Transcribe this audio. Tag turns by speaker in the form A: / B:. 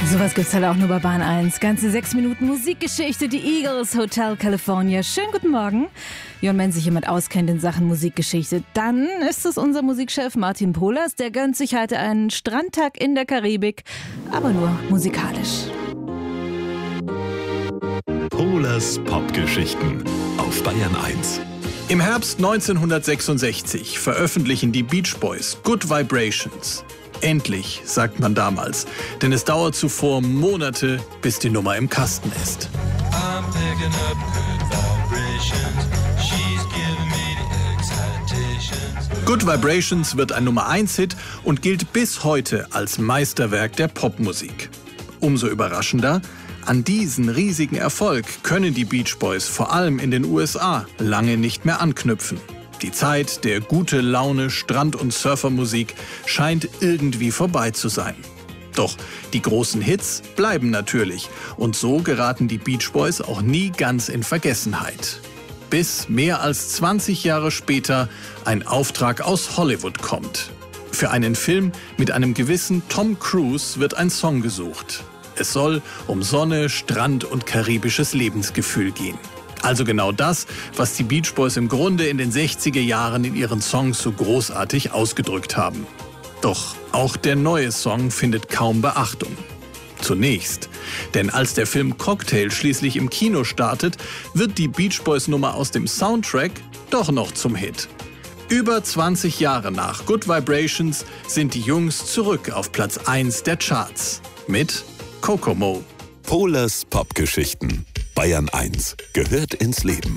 A: Sowas gibt's halt auch nur bei Bahn 1. Ganze 6 Minuten Musikgeschichte, die Eagles, Hotel California. Schönen guten Morgen. Ja, und wenn sich jemand auskennt in Sachen Musikgeschichte, dann ist es unser Musikchef Martin Pohlers. Der gönnt sich heute einen Strandtag in der Karibik, aber nur musikalisch.
B: Pohlers Popgeschichten auf Bayern 1.
C: Im Herbst 1966 veröffentlichen die Beach Boys Good Vibrations. Endlich, sagt man damals, denn es dauert zuvor Monate, bis die Nummer im Kasten ist. Good Vibrations wird ein Nummer-1-Hit und gilt bis heute als Meisterwerk der Popmusik. Umso überraschender, an diesen riesigen Erfolg können die Beach Boys vor allem in den USA lange nicht mehr anknüpfen. Die Zeit der gute Laune Strand- und Surfermusik scheint irgendwie vorbei zu sein. Doch die großen Hits bleiben natürlich und so geraten die Beach Boys auch nie ganz in Vergessenheit. Bis mehr als 20 Jahre später ein Auftrag aus Hollywood kommt. Für einen Film mit einem gewissen Tom Cruise wird ein Song gesucht. Es soll um Sonne, Strand und karibisches Lebensgefühl gehen. Also genau das, was die Beach Boys im Grunde in den 60er Jahren in ihren Songs so großartig ausgedrückt haben. Doch auch der neue Song findet kaum Beachtung. Zunächst, denn als der Film Cocktail schließlich im Kino startet, wird die Beach Boys Nummer aus dem Soundtrack doch noch zum Hit. Über 20 Jahre nach Good Vibrations sind die Jungs zurück auf Platz 1 der Charts mit Kokomo.
B: Pohlers Popgeschichten. Bayern 1 gehört ins Leben.